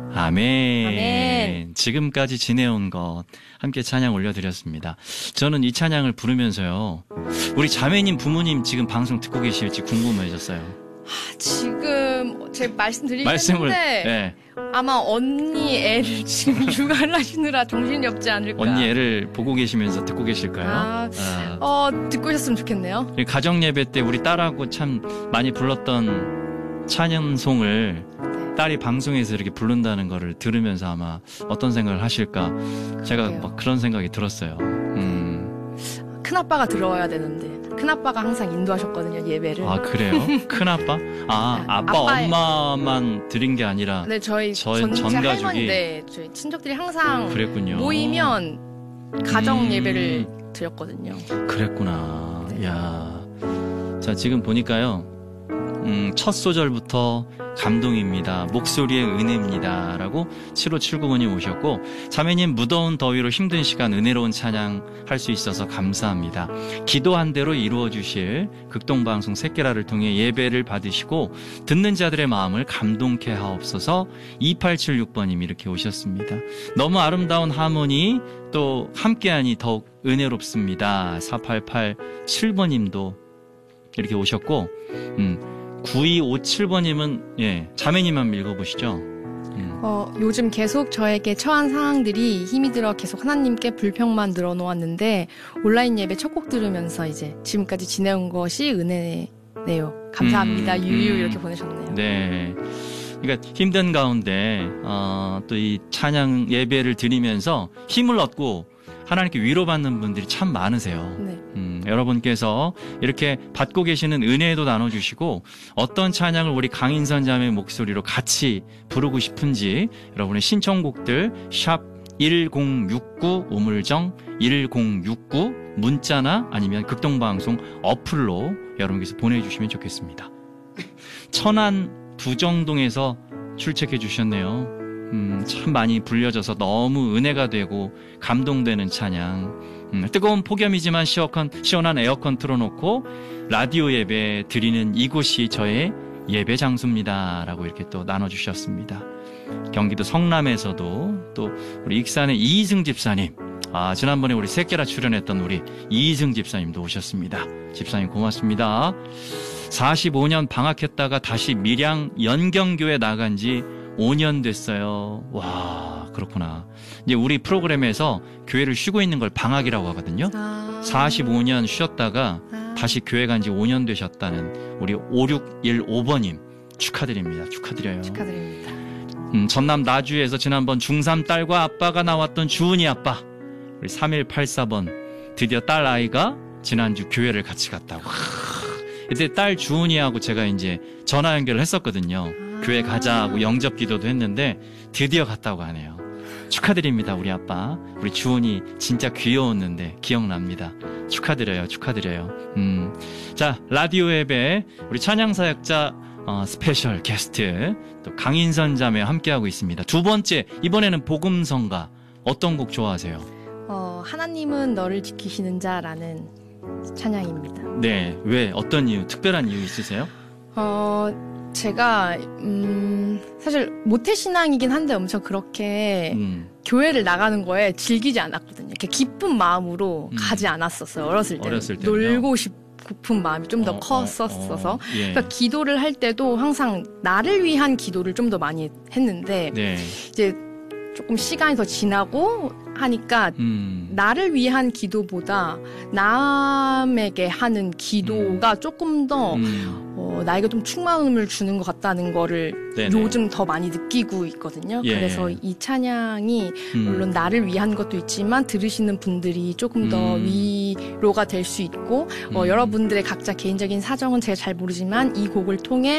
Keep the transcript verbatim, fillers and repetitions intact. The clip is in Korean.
아멘. 아멘. 지금까지 지내온 것 함께 찬양 올려드렸습니다. 저는 이 찬양을 부르면서요, 우리 자매님 부모님 지금 방송 듣고 계실지 궁금해졌어요. 하, 지금 제 말씀드리긴 말씀을 했는데 네. 아마 언니 애를 지금 육아를 하시느라 정신이 없지 않을까. 언니 애를 보고 계시면서 듣고 계실까요? 아, 아. 어, 듣고 있었으면 좋겠네요. 가정 예배 때 우리 딸하고 참 많이 불렀던 찬양송을 네. 딸이 방송에서 이렇게 부른다는 거를 들으면서 아마 어떤 생각을 하실까, 제가 그래요. 막 그런 생각이 들었어요. 음. 큰아빠가 들어와야 되는데 큰아빠가 항상 인도하셨거든요, 예배를. 아, 그래요? 큰아빠? 아, 네, 아빠, 아빠의- 엄마만 드린 게 아니라. 네, 저희 전- 전체 전 가족이- 할머니, 네, 저희 친척들이 항상 그랬군요. 모이면 가정 음. 예배를 드렸거든요. 그랬구나. 네. 야, 자, 지금 보니까요, 음, 첫 소절부터 감동입니다. 목소리의 은혜입니다. 라고 칠오칠구 번이 오셨고, 자매님 무더운 더위로 힘든 시간 은혜로운 찬양 할 수 있어서 감사합니다. 기도한 대로 이루어 주실 극동방송 새끼라를 통해 예배를 받으시고 듣는 자들의 마음을 감동케 하옵소서. 이팔칠육 번님 이렇게 오셨습니다. 너무 아름다운 하모니 또 함께하니 더욱 은혜롭습니다. 사팔팔칠 번님도 이렇게 오셨고, 음, 구이오칠 번님은 예, 자매님 한번 읽어보시죠. 음. 어, 요즘 계속 저에게 처한 상황들이 힘이 들어 계속 하나님께 불평만 늘어놓았는데 온라인 예배 첫 곡 들으면서 이제 지금까지 지내온 것이 은혜네요. 감사합니다. 음, 유유 음. 이렇게 보내셨네요. 네. 그러니까 힘든 가운데 어, 또 이 찬양 예배를 드리면서 힘을 얻고 하나님께 위로받는 분들이 참 많으세요. 네. 음, 여러분께서 이렇게 받고 계시는 은혜도 나눠주시고 어떤 찬양을 우리 강인선 자매 목소리로 같이 부르고 싶은지 여러분의 신청곡들 샵 일공육구 우물정 일공육구 문자나 아니면 극동방송 어플로 여러분께서 보내주시면 좋겠습니다. 천안 부정동에서 출첵해 주셨네요. 음, 참 많이 불려져서 너무 은혜가 되고 감동되는 찬양. 음, 뜨거운 폭염이지만 시원한, 시원한 에어컨 틀어놓고 라디오 예배 드리는 이곳이 저의 예배 장소입니다. 라고 이렇게 또 나눠주셨습니다. 경기도 성남에서도 또 우리 익산의 이희승 집사님. 아, 지난번에 우리 새끼라 출연했던 우리 이희승 집사님도 오셨습니다. 집사님 고맙습니다. 사십오 년 방학했다가 다시 밀양 연경교회 나간 지 오 년 됐어요. 와, 그렇구나. 이제 우리 프로그램에서 교회를 쉬고 있는 걸 방학이라고 하거든요. 아... 사십오 년 쉬었다가 아... 다시 교회 간 지 오 년 되셨다는 우리 오육일오 번님 축하드립니다. 축하드려요. 축하드립니다. 음, 전남 나주에서 지난번 중삼 딸과 아빠가 나왔던 주은이 아빠. 우리 삼일팔사 번. 드디어 딸 아이가 지난주 교회를 같이 갔다고. 이때 딸 주은이하고 제가 이제 전화 연결을 했었거든요. 교회 가자고 영접 기도도 했는데 드디어 갔다고 하네요. 축하드립니다, 우리 아빠. 우리 주은이 진짜 귀여웠는데 기억납니다. 축하드려요, 축하드려요. 음, 자, 라디오 예배 우리 찬양사역자 어, 스페셜 게스트 또 강인선 자매 함께하고 있습니다. 두 번째, 이번에는 복음성가. 어떤 곡 좋아하세요? 어, 하나님은 너를 지키시는 자라는 찬양입니다. 네, 왜? 어떤 이유? 특별한 이유 있으세요? 어, 제가 음, 사실 모태신앙이긴 한데 엄청 그렇게 음, 교회를 나가는 거에 즐기지 않았거든요. 이렇게 기쁜 마음으로 음. 가지 않았었어요. 어렸을 때 어렸을 때는요? 놀고 싶은 마음이 좀 더 어, 컸었어서 어, 어, 예. 그러니까 기도를 할 때도 항상 나를 위한 기도를 좀 더 많이 했는데 네. 이제 조금 시간이 더 지나고 하니까 음, 나를 위한 기도보다 남에게 하는 기도가 조금 더 음, 어, 나에게 좀 충만함을 주는 것 같다는 거를 네네. 요즘 더 많이 느끼고 있거든요. 예. 그래서 이 찬양이 음. 물론 나를 위한 것도 있지만 들으시는 분들이 조금 더 음. 위로가 될 수 있고 어, 음. 여러분들의 각자 개인적인 사정은 제가 잘 모르지만 이 곡을 통해